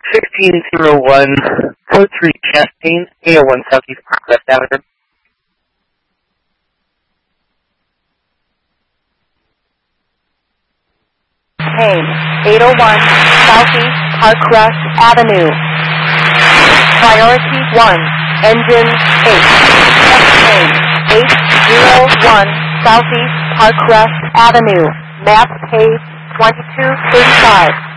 1601, code 3 Chastain, 801 Southeast Parkwest Avenue. Kane, 801 Southeast Parkwest Avenue. Priority 1, engine 8. Kane, 801 Southeast Parkwest Avenue. Map page 2235.